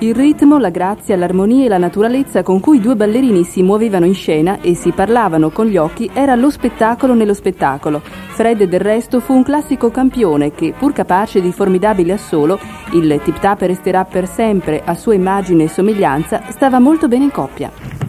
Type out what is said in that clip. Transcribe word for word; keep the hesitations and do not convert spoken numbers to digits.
Il ritmo, la grazia, l'armonia e la naturalezza con cui i due ballerini si muovevano in scena e si parlavano con gli occhi era lo spettacolo nello spettacolo. Fred del resto fu un classico campione che, pur capace di formidabile assolo, il tip-tap resterà per sempre a sua immagine e somiglianza, stava molto bene in coppia.